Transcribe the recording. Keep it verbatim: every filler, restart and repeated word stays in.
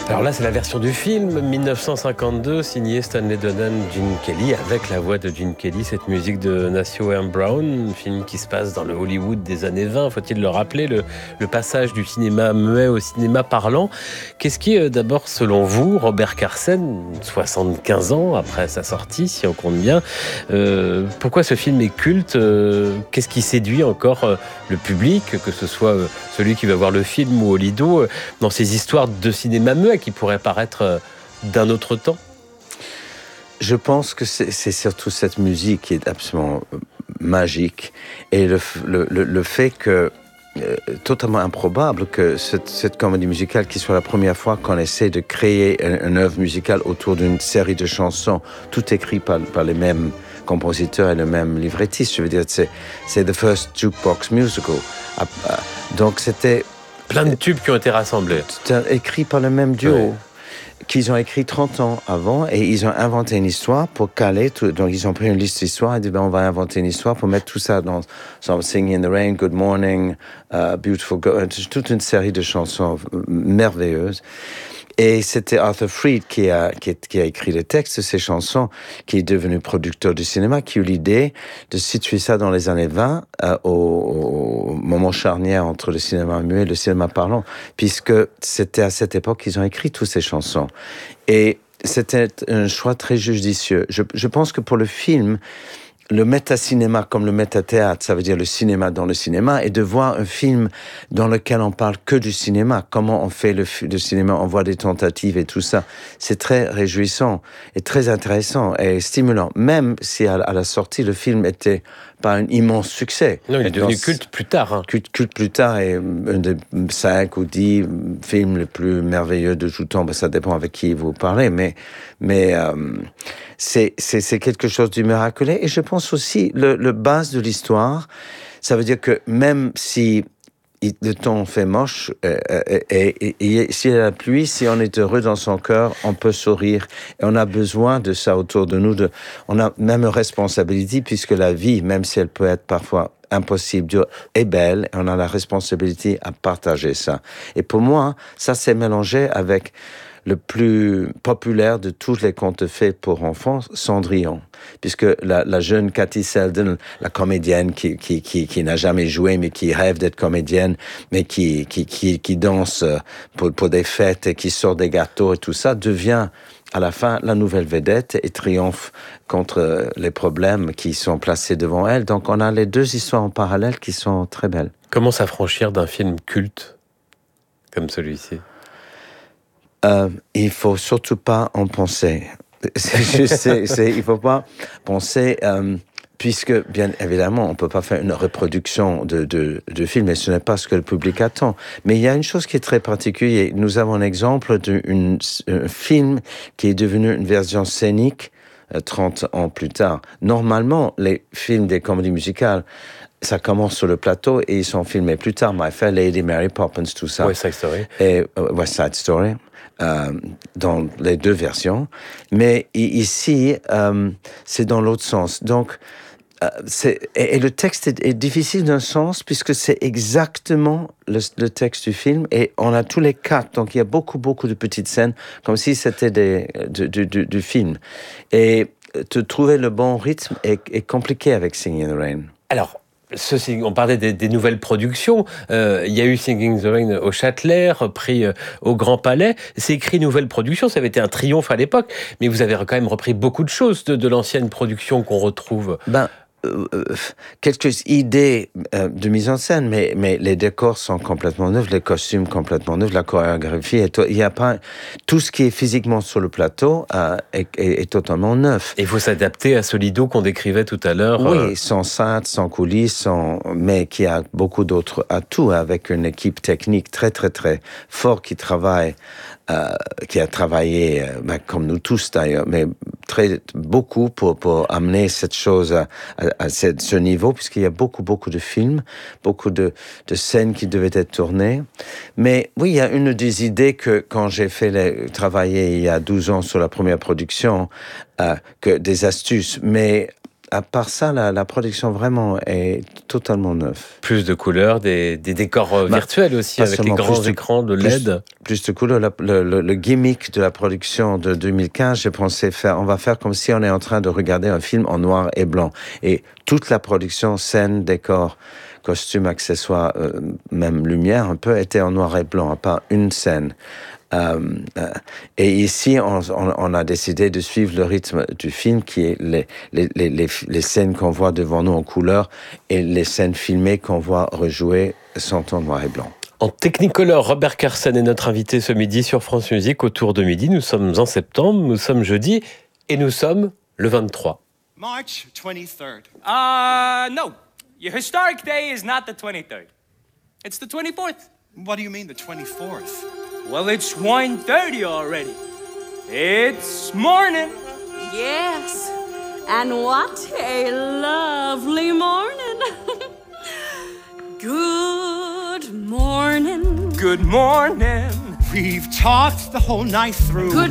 Alors là, c'est la version du film, dix-neuf cent cinquante-deux, signée Stanley Donen, Gene Kelly, avec la voix de Gene Kelly, cette musique de Nacio M. Brown, un film qui se passe dans le Hollywood des années vingt, faut-il le rappeler, le, le passage du cinéma muet au cinéma parlant. Qu'est-ce qui est d'abord, selon vous, Robert Carsen, soixante-quinze ans après sa sortie, si on compte bien, euh, pourquoi ce film est culte euh, Qu'est-ce qui séduit encore euh, le public, que ce soit euh, celui qui va voir le film ou au Lido, euh, dans ces histoires de cinéma muet qui pourraient paraître euh, d'un autre temps? Je pense que c'est, c'est surtout cette musique qui est absolument magique et le, le, le, le fait que euh, totalement improbable que cette, cette comédie musicale qui soit la première fois qu'on essaie de créer une, une œuvre musicale autour d'une série de chansons, tout écrit par, par les mêmes compositeurs et le même librettiste. Je veux dire, c'est, c'est the first jukebox musical. Donc c'était plein de tubes qui ont été rassemblés. Écrit par le même duo. Ouais. Qu'ils ont écrit trente ans avant et ils ont inventé une histoire pour caler tout. Donc ils ont pris une liste d'histoires et dit ben, on va inventer une histoire pour mettre tout ça dans so, Singing in the Rain, Good Morning, uh, Beautiful Girl, toute une série de chansons merveilleuses. Et c'était Arthur Freed qui a, qui, a, qui a écrit le texte de ces chansons, qui est devenu producteur du cinéma, qui a eu l'idée de situer ça dans les années vingt, euh, au, au moment charnière entre le cinéma muet et le cinéma parlant, puisque c'était à cette époque qu'ils ont écrit toutes ces chansons. Et c'était un choix très judicieux. Je, je pense que pour le film, le méta-cinéma comme le méta-théâtre, ça veut dire le cinéma dans le cinéma, et de voir un film dans lequel on parle que du cinéma, comment on fait le, le cinéma, on voit des tentatives et tout ça, c'est très réjouissant et très intéressant et stimulant, même si à, à la sortie, le film était pas un immense succès. Non, il est devenu culte plus tard. Hein. Culte, culte plus tard, et un des cinq ou dix films les plus merveilleux de tout temps, ben ça dépend avec qui vous parlez, mais, mais euh, c'est, c'est, c'est quelque chose de miraculeux. Et je pense aussi, le, le base de l'histoire, ça veut dire que même si le temps fait moche, euh, et, et, et, et s'il y a la pluie, si on est heureux dans son cœur, on peut sourire. Et on a besoin de ça autour de nous. De, on a même une responsabilité, puisque la vie, même si elle peut être parfois impossible, dure, est belle, et on a la responsabilité à partager ça. Et pour moi, ça s'est mélangé avec le plus populaire de tous les contes faits pour enfants, Cendrillon. Puisque la, la jeune Katie Selden, la comédienne qui, qui, qui, qui n'a jamais joué, mais qui rêve d'être comédienne, mais qui, qui, qui, qui danse pour, pour des fêtes et qui sort des gâteaux et tout ça, devient à la fin la nouvelle vedette et triomphe contre les problèmes qui sont placés devant elle. Donc on a les deux histoires en parallèle qui sont très belles. Comment s'affranchir d'un film culte comme celui-ci ? Euh, il faut surtout pas en penser. C'est juste, c'est, c'est, il faut pas penser, euh, puisque bien évidemment, on peut pas faire une reproduction de, de, de film, et ce n'est pas ce que le public attend. Mais il y a une chose qui est très particulière. Nous avons un exemple d'un film qui est devenu une version scénique euh, trente ans plus tard. Normalement, les films des comédies musicales, ça commence sur le plateau et ils sont filmés plus tard. My Fair Lady, Mary Poppins, tout ça. West Side Story. Et euh, West Side Story. Euh, dans les deux versions, mais ici euh, c'est dans l'autre sens. Donc euh, c'est, et, et le texte est, est difficile d'un sens puisque c'est exactement le, le texte du film et on a tous les quatre. Donc il y a beaucoup beaucoup de petites scènes comme si c'était des du, du, du, du film. Et de trouver le bon rythme est, est compliqué avec Singing in the Rain. Alors. Ceci, on parlait des, des nouvelles productions. Euh, il y a eu Singing in the Rain au Châtelet, repris euh, au Grand Palais. C'est écrit nouvelle production, ça avait été un triomphe à l'époque, mais vous avez quand même repris beaucoup de choses de, de l'ancienne production qu'on retrouve. Ben, euh, quelques idées euh, de mise en scène, mais, mais les décors sont complètement neufs, les costumes complètement neufs, la chorégraphie, et il y a pas tout ce qui est physiquement sur le plateau euh, est, est, est totalement neuf. Et il faut s'adapter à ce Lido qu'on décrivait tout à l'heure. Oui, euh... sans cintre, sans coulisses, sans... mais qui a beaucoup d'autres atouts avec une équipe technique très très très forte qui travaille. Euh, qui a travaillé, euh, ben, comme nous tous d'ailleurs, mais très beaucoup pour pour amener cette chose à, à, à cette, ce niveau, puisqu'il y a beaucoup beaucoup de films, beaucoup de de scènes qui devaient être tournées. Mais oui, il y a une des idées que quand j'ai fait les, travailler il y a douze ans sur la première production, euh, que des astuces, mais à part ça, la, la production vraiment est totalement neuve. Plus de couleurs, des, des décors bah, virtuels aussi, avec les grands de, écrans de L E D. Plus, plus de couleurs. Le, le, le gimmick de la production de deux mille quinze, j'ai pensé faire, on va faire comme si on est en train de regarder un film en noir et blanc. Et toute la production, scène, décor, costumes, accessoires, euh, même lumière, un peu, était en noir et blanc, à part une scène. Euh, euh, et ici, on, on, on a décidé de suivre le rythme du film, qui est les, les, les, les, les scènes qu'on voit devant nous en couleur et les scènes filmées qu'on voit rejouer sont en noir et blanc. En Technicolor, Robert Carsen est notre invité ce midi sur France Musique. Autour de midi, nous sommes en septembre, nous sommes jeudi et nous sommes le vingt-trois. March twenty-third. Uh, no. Your historic day is not the twenty-third. It's the twenty-fourth. What do you mean, the twenty-fourth? Well, it's one thirty already. It's morning. Yes, and what a lovely morning. Good morning. Good morning. We've talked the whole night through. Good